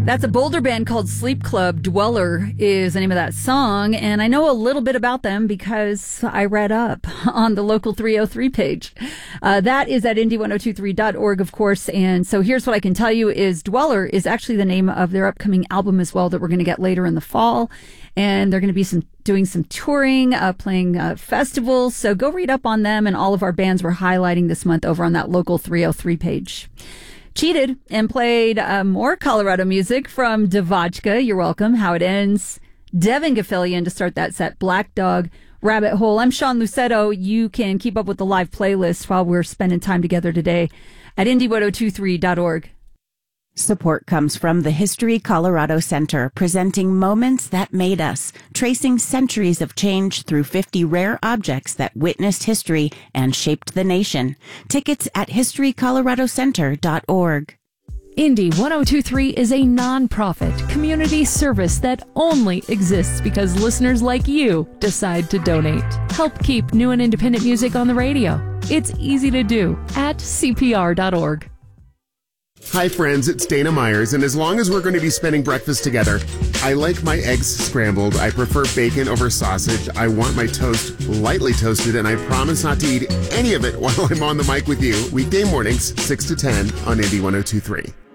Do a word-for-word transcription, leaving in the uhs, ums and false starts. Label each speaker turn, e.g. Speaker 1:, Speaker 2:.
Speaker 1: That's a Boulder band called Sleep Club. Dweller is the name of that song, and I know a little bit about them because I read up on the Local three oh three page. Uh, that is at indy ten twenty-three dot org, of course, and so here's what I can tell you is Dweller is actually the name of their upcoming album as well that we're going to get later in the fall, and they're going to be some doing some touring, uh, playing uh, festivals, so go read up on them and all of our bands we're highlighting this month over on that Local three oh three page. Cheated and played uh, more Colorado music from Devotchka. You're welcome. How It Ends. Devin Gaffilian to start that set. Black Dog, Rabbit Hole. I'm Sean Lucetto. You can keep up with the live playlist while we're spending time together today at indy ten twenty-three dot org.
Speaker 2: Support comes from the History Colorado Center, presenting Moments That Made Us, tracing centuries of change through fifty rare objects that witnessed history and shaped the nation. Tickets at history colorado center dot org.
Speaker 3: Indy ten twenty-three is a non-profit community service that only exists because listeners like you decide to donate. Help keep new and independent music on the radio. It's easy to do at c p r dot org.
Speaker 4: Hi friends, it's Dana Myers, and as long as we're going to be spending breakfast together, I like my eggs scrambled. I prefer bacon over sausage. I want my toast lightly toasted, and I promise not to eat any of it while I'm on the mic with you. Weekday mornings, six to ten on Indy ten twenty-three.